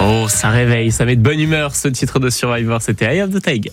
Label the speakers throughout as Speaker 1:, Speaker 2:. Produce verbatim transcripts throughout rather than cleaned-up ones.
Speaker 1: Oh, ça réveille, ça met de bonne humeur ce titre de Survivor, c'était Eye of the Tiger.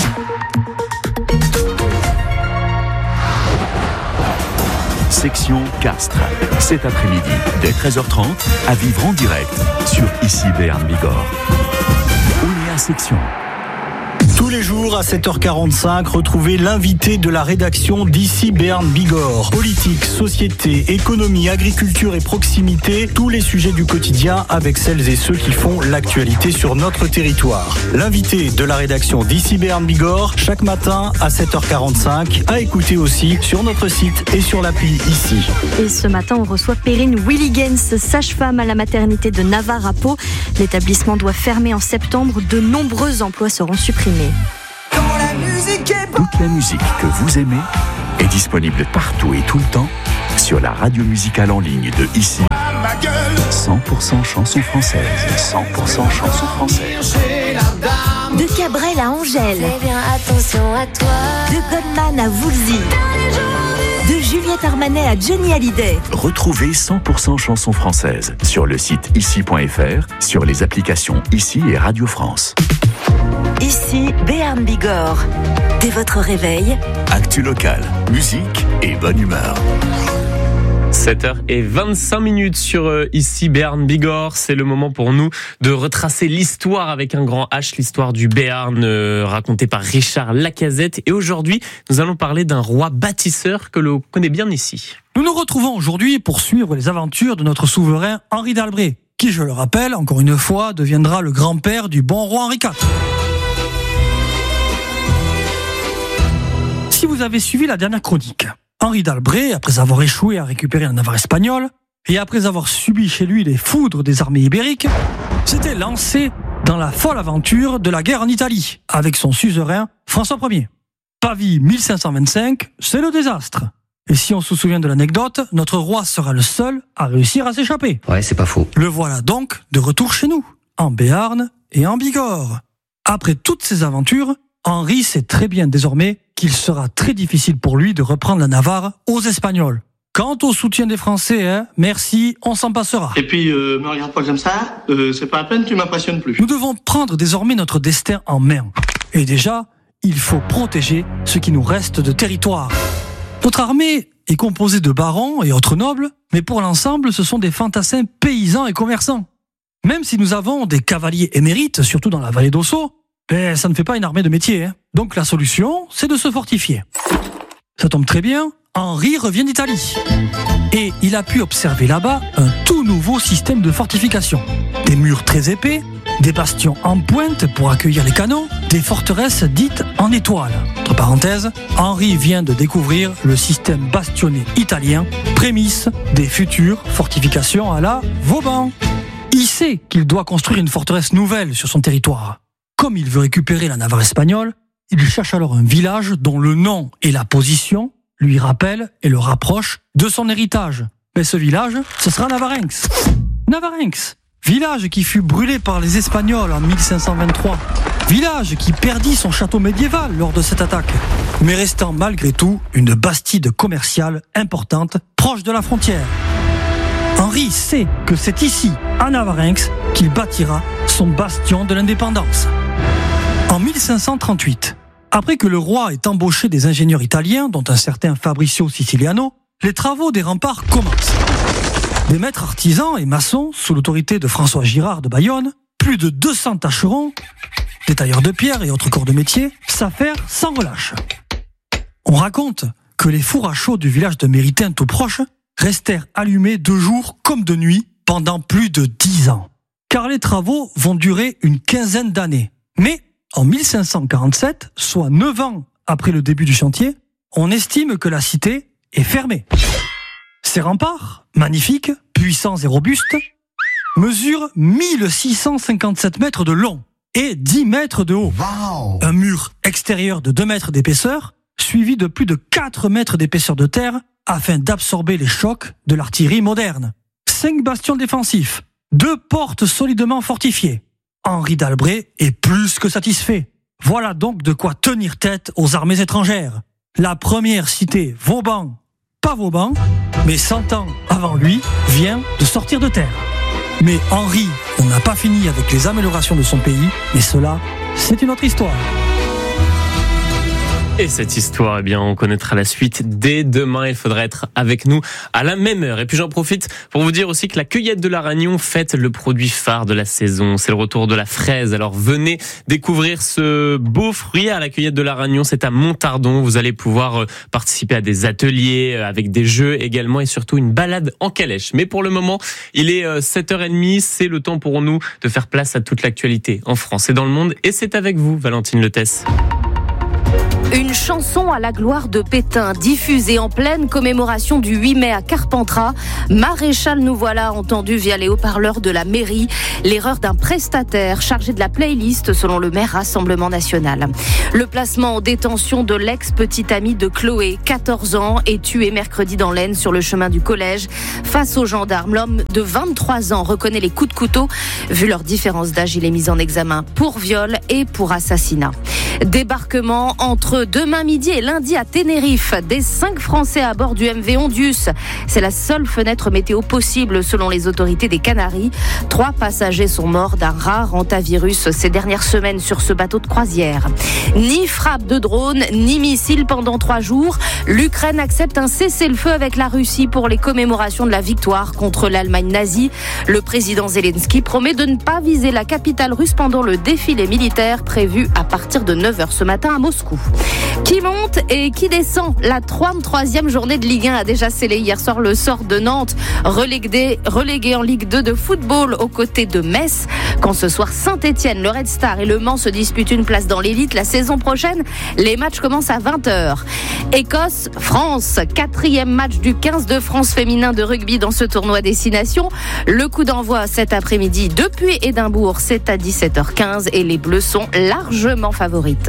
Speaker 2: Section Castres. Cet après-midi, dès treize heures trente, à vivre en direct sur Ici Béarn Bigorre. Ouléa Section.
Speaker 3: Tous les jours à sept heures quarante-cinq, retrouvez l'invité de la rédaction d'Ici Béarn Bigorre. Politique, société, économie, agriculture et proximité, tous les sujets du quotidien avec celles et ceux qui font l'actualité sur notre territoire. L'invité de la rédaction d'Ici Béarn Bigorre, chaque matin à sept heures quarante-cinq, à écouter aussi sur notre site et sur l'appli Ici.
Speaker 4: Et ce matin, on reçoit Perrine Willigens, sage-femme à la maternité de Navarre à Pau. L'établissement doit fermer en septembre. De nombreux emplois seront supprimés.
Speaker 2: Toute la musique que vous aimez est disponible partout et tout le temps sur la radio musicale en ligne de Ici. cent pour cent chansons françaises. cent pour cent chansons françaises.
Speaker 4: De Cabrel à Angèle.
Speaker 5: Fais bien attention à toi.
Speaker 4: De Goldman à Woolsey. De Juliette Armanet à Johnny Hallyday.
Speaker 2: Retrouvez cent pour cent chansons françaises sur le site ici point f r, sur les applications Ici et Radio France.
Speaker 4: Ici, Béarn Bigorre. Dès votre réveil,
Speaker 2: Actu local, musique et bonne humeur.
Speaker 1: sept heures vingt-cinq minutes sur euh, Ici Béarn Bigorre. C'est le moment pour nous de retracer l'histoire avec un grand H, l'histoire du Béarn euh, racontée par Richard Lacazette. Et aujourd'hui, nous allons parler d'un roi bâtisseur que l'on connaît bien ici.
Speaker 6: Nous nous retrouvons aujourd'hui pour suivre les aventures de notre souverain Henri d'Albret, qui, je le rappelle, encore une fois, deviendra le grand-père du bon roi Henri quatre. Si vous avez suivi la dernière chronique, Henri d'Albret, après avoir échoué à récupérer la Navarre espagnole, et après avoir subi chez lui les foudres des armées ibériques, s'était lancé dans la folle aventure de la guerre en Italie, avec son suzerain François Ier. Pavie mille cinq cent vingt-cinq, c'est le désastre. Et si on se souvient de l'anecdote, notre roi sera le seul à réussir à s'échapper.
Speaker 7: Ouais, c'est pas faux.
Speaker 6: Le voilà donc de retour chez nous, en Béarn et en Bigorre. Après toutes ces aventures, Henri sait très bien désormais qu'il sera très difficile pour lui de reprendre la Navarre aux Espagnols. Quant au soutien des Français, hein, merci, on s'en passera.
Speaker 8: Et puis, euh, me regarde pas comme ça, euh, c'est pas à peine, tu m'impressionnes plus.
Speaker 6: Nous devons prendre désormais notre destin en main. Et déjà, il faut protéger ce qui nous reste de territoire. Notre armée est composée de barons et autres nobles, mais pour l'ensemble, ce sont des fantassins paysans et commerçants. Même si nous avons des cavaliers émérites, surtout dans la vallée d'Ossau, ben, ça ne fait pas une armée de métier. Hein. Donc la solution, c'est de se fortifier. Ça tombe très bien, Henri revient d'Italie. Et il a pu observer là-bas un tout nouveau système de fortification. Des murs très épais, des bastions en pointe pour accueillir les canons, des forteresses dites en étoile. Entre parenthèses, Henri vient de découvrir le système bastionné italien, prémisse des futures fortifications à la Vauban. Il sait qu'il doit construire une forteresse nouvelle sur son territoire. Comme il veut récupérer la Navarre espagnole, il cherche alors un village dont le nom et la position lui rappellent et le rapprochent de son héritage. Mais ce village, ce sera Navarenx. Navarenx, village qui fut brûlé par les Espagnols en mille cinq cent vingt-trois. Village qui perdit son château médiéval lors de cette attaque, mais restant malgré tout une bastide commerciale importante proche de la frontière. Henri sait que c'est ici, à Navarenx, qu'il bâtira son bastion de l'indépendance. En mille cinq cent trente-huit, après que le roi ait embauché des ingénieurs italiens, dont un certain Fabrizio Siciliano, les travaux des remparts commencent. Des maîtres artisans et maçons, sous l'autorité de François Girard de Bayonne, plus de deux cents tâcherons, des tailleurs de pierre et autres corps de métier, s'affairent sans relâche. On raconte que les fours à chaux du village de Méritain tout proche restèrent allumés de jour comme de nuit pendant plus de dix ans. Car les travaux vont durer une quinzaine d'années. Mais en mille cinq cent quarante-sept, soit neuf ans après le début du chantier, on estime que la cité est fermée. Ces remparts, magnifiques, puissants et robustes, mesurent mille six cent cinquante-sept mètres de long et dix mètres de haut. Wow. Un mur extérieur de deux mètres d'épaisseur, suivi de plus de quatre mètres d'épaisseur de terre, afin d'absorber les chocs de l'artillerie moderne. Cinq bastions défensifs, deux portes solidement fortifiées. Henri d'Albret est plus que satisfait. Voilà donc de quoi tenir tête aux armées étrangères. La première cité Vauban, pas Vauban, mais cent ans avant lui, vient de sortir de terre. Mais Henri n'a pas fini avec les améliorations de son pays, mais cela, c'est une autre histoire.
Speaker 1: Et cette histoire, eh bien, on connaîtra la suite dès demain. Il faudra être avec nous à la même heure. Et puis j'en profite pour vous dire aussi que la cueillette de la Ragnon fête le produit phare de la saison. C'est le retour de la fraise. Alors venez découvrir ce beau fruit à la cueillette de la Ragnon. C'est à Montardon. Vous allez pouvoir participer à des ateliers avec des jeux également et surtout une balade en calèche. Mais pour le moment, il est sept heures trente. C'est le temps pour nous de faire place à toute l'actualité en France et dans le monde. Et c'est avec vous, Valentine Letès.
Speaker 7: Une chanson à la gloire de Pétain, diffusée en pleine commémoration du huit mai à Carpentras. Maréchal, nous voilà entendu via les haut-parleurs de la mairie. L'erreur d'un prestataire chargé de la playlist selon le maire Rassemblement National. Le placement en détention de l'ex-petite amie de Chloé, quatorze ans, est tué mercredi dans l'Aisne sur le chemin du collège. Face aux gendarmes, l'homme de vingt-trois ans reconnaît les coups de couteau. Vu leur différence d'âge, il est mis en examen pour viol et pour assassinat. Débarquement entre demain midi et lundi à Tenerife des cinq Français à bord du M V Ondius. C'est la seule fenêtre météo possible selon les autorités des Canaries. Trois passagers sont morts d'un rare hantavirus ces dernières semaines sur ce bateau de croisière. Ni frappe de drone, ni missile pendant trois jours. L'Ukraine accepte un cessez-le-feu avec la Russie pour les commémorations de la victoire contre l'Allemagne nazie. Le président Zelensky promet de ne pas viser la capitale russe pendant le défilé militaire prévu à partir de neuf heures ce matin à Moscou. Qui monte et qui descend? La trente-troisième journée de Ligue un a déjà scellé hier soir le sort de Nantes, relégué, relégué en Ligue deux de football aux côtés de Metz. Quand ce soir Saint-Etienne, le Red Star et le Mans se disputent une place dans l'élite la saison prochaine, les matchs commencent à vingt heures. Écosse, France, quatrième match du quinze de France féminin de rugby dans ce tournoi Destination. Le coup d'envoi cet après-midi depuis Édimbourg, c'est à dix-sept heures quinze et les Bleus sont largement favorites.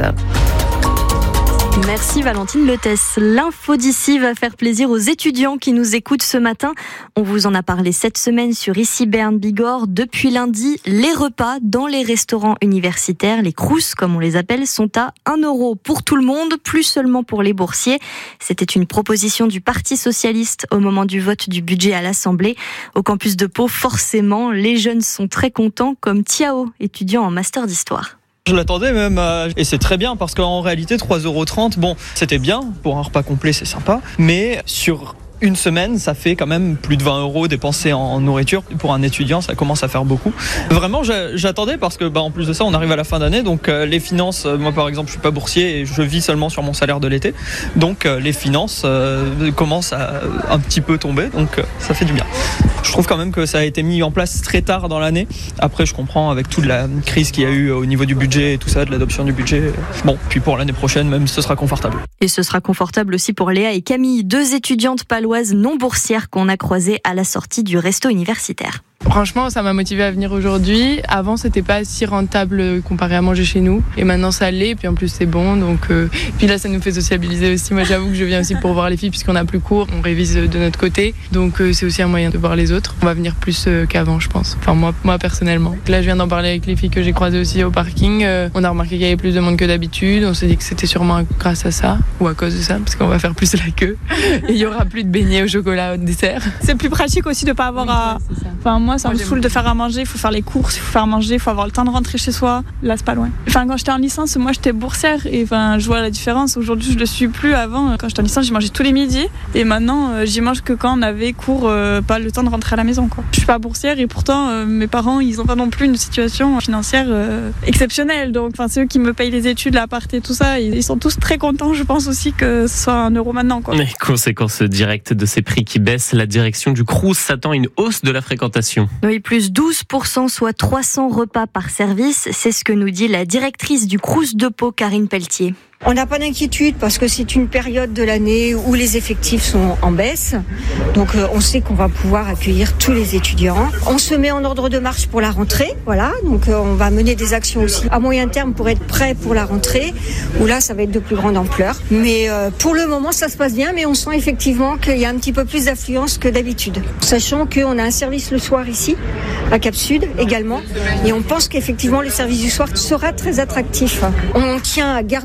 Speaker 4: Merci Valentine Letès. L'info d'ici va faire plaisir aux étudiants qui nous écoutent ce matin. On vous en a parlé cette semaine sur Ici Berne Bigorre. Depuis lundi, les repas dans les restaurants universitaires, les crous comme on les appelle, sont à un euro pour tout le monde, plus seulement pour les boursiers. C'était une proposition du Parti socialiste au moment du vote du budget à l'Assemblée. Au campus de Pau, forcément, les jeunes sont très contents, comme Tiao, étudiant en master d'histoire.
Speaker 9: Je l'attendais même, euh, et c'est très bien parce qu'en réalité trois euros trente, bon, c'était bien, pour un repas complet c'est sympa, mais sur une semaine, ça fait quand même plus de vingt euros dépensés en nourriture. Pour un étudiant, ça commence à faire beaucoup. Vraiment, j'attendais parce que, bah, en plus de ça, on arrive à la fin d'année. Donc, euh, les finances, moi par exemple, je suis pas boursier et je vis seulement sur mon salaire de l'été. Donc, euh, les finances euh, commencent à un petit peu tomber. Donc, euh, ça fait du bien. Je trouve quand même que ça a été mis en place très tard dans l'année. Après, je comprends avec toute la crise qu'il y a eu au niveau du budget et tout ça, de l'adoption du budget. Bon, puis pour l'année prochaine, même, ce sera confortable.
Speaker 4: Et ce sera confortable aussi pour Léa et Camille, deux étudiantes paloises non boursières qu'on a croisées à la sortie du resto universitaire.
Speaker 10: Franchement, ça m'a motivée à venir aujourd'hui. Avant, c'était pas si rentable comparé à manger chez nous. Et maintenant, ça l'est. Et puis en plus, c'est bon. Donc, euh... puis là, ça nous fait sociabiliser aussi. Moi, j'avoue que je viens aussi pour voir les filles puisqu'on a plus cours. On révise de notre côté. Donc, euh, c'est aussi un moyen de voir les autres. On va venir plus euh, qu'avant, je pense. Enfin, moi, moi personnellement. Là, je viens d'en parler avec les filles que j'ai croisées aussi au parking. Euh, on a remarqué qu'il y avait plus de monde que d'habitude. On s'est dit que c'était sûrement grâce à ça ou à cause de ça parce qu'on va faire plus la queue. Et il y aura plus de beignets au chocolat au dessert.
Speaker 11: C'est plus pratique aussi de pas avoir oui, à. Enfin, moi, ça me saoule de faire à manger, il faut faire les courses, il faut faire à manger, il faut avoir le temps de rentrer chez soi. Là, c'est pas loin. Enfin, quand j'étais en licence, moi, j'étais boursière et enfin, je vois la différence. Aujourd'hui, je le suis plus. Avant, quand j'étais en licence, j'y mangeais tous les midis et maintenant, euh, j'y mange que quand on avait cours, euh, pas le temps de rentrer à la maison, quoi. Je suis pas boursière et pourtant, euh, mes parents, ils ont pas non plus une situation financière euh, exceptionnelle. Donc, enfin, c'est eux qui me payent les études, l'appart et tout ça. Ils sont tous très contents, je pense aussi que ce soit un euro maintenant, quoi.
Speaker 1: Les conséquences directes de ces prix qui baissent, la direction du Crous s'attend à une hausse de la fréquentation.
Speaker 4: Oui, plus douze pour cent, soit trois cents repas par service. C'est ce que nous dit la directrice du Crous de Pau, Karine Pelletier.
Speaker 12: On n'a pas d'inquiétude parce que c'est une période de l'année où les effectifs sont en baisse. Donc euh, on sait qu'on va pouvoir accueillir tous les étudiants. On se met en ordre de marche pour la rentrée. Voilà, donc euh, on va mener des actions aussi à moyen terme pour être prêt pour la rentrée, où là ça va être de plus grande ampleur. Mais euh, pour le moment ça se passe bien, mais on sent effectivement qu'il y a un petit peu plus d'affluence que d'habitude. Sachant qu'on a un service le soir ici, à Cap Sud également, et on pense qu'effectivement le service du soir sera très attractif. On tient à garder la même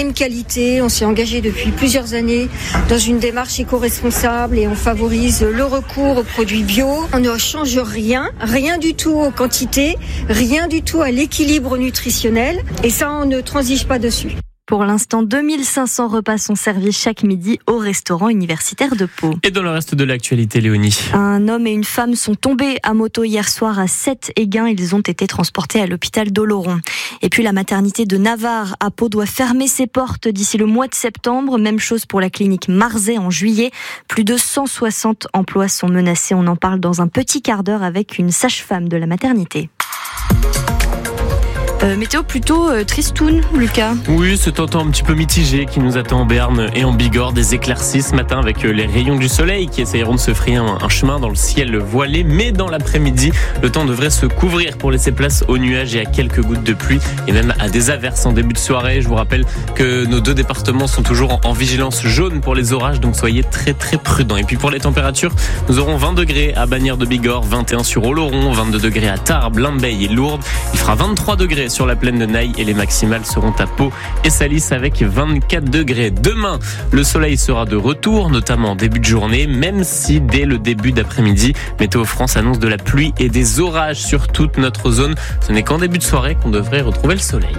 Speaker 12: bonne qualité. On s'est engagé depuis plusieurs années dans une démarche éco-responsable et on favorise le recours aux produits bio. On ne change rien, rien du tout aux quantités, rien du tout à l'équilibre nutritionnel et ça, on ne transige pas dessus.
Speaker 4: Pour l'instant, deux mille cinq cents repas sont servis chaque midi au restaurant universitaire de Pau.
Speaker 1: Et dans le reste de l'actualité, Léonie.
Speaker 4: Un homme et une femme sont tombés à moto hier soir à Sète-Éguin. Ils ont été transportés à l'hôpital d'Oloron. Et puis la maternité de Navarre à Pau doit fermer ses portes d'ici le mois de septembre. Même chose pour la clinique Marzay en juillet. Plus de cent soixante emplois sont menacés. On en parle dans un petit quart d'heure avec une sage-femme de la maternité. Euh, météo plutôt euh, tristoun, Lucas.
Speaker 1: Oui, c'est un temps un petit peu mitigé qui nous attend en Béarn et en Bigorre. Des éclaircies ce matin avec les rayons du soleil qui essayeront de se frayer un, un chemin dans le ciel voilé. Mais dans l'après-midi, le temps devrait se couvrir pour laisser place aux nuages et à quelques gouttes de pluie et même à des averses en début de soirée. Je vous rappelle que nos deux départements sont toujours en, en vigilance jaune pour les orages, donc soyez très très prudents. Et puis pour les températures, nous aurons vingt degrés à Bagnères de Bigorre, vingt et un sur Oloron, vingt-deux degrés à Tarbes, Limbeil et Lourdes. Il fera vingt-trois degrés sur la plaine de Naï et les maximales seront à Pau et Salis avec vingt-quatre degrés. Demain, le soleil sera de retour, notamment en début de journée, même si dès le début d'après-midi, Météo France annonce de la pluie et des orages sur toute notre zone. Ce n'est qu'en début de soirée qu'on devrait retrouver le soleil.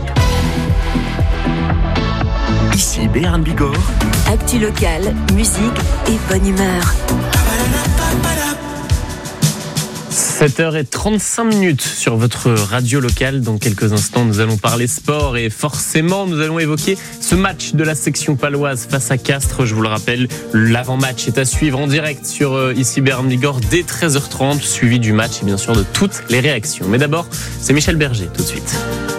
Speaker 2: Ici Béarn Bigorre.
Speaker 13: Actu locale, musique et bonne humeur.
Speaker 1: sept heures trente-cinq minutes sur votre radio locale. Dans quelques instants, nous allons parler sport et forcément, nous allons évoquer ce match de la section paloise face à Castres. Je vous le rappelle, l'avant-match est à suivre en direct sur euh, ici Béarn Bigorre dès treize heures trente, suivi du match et bien sûr de toutes les réactions. Mais d'abord, c'est Michel Berger tout de suite.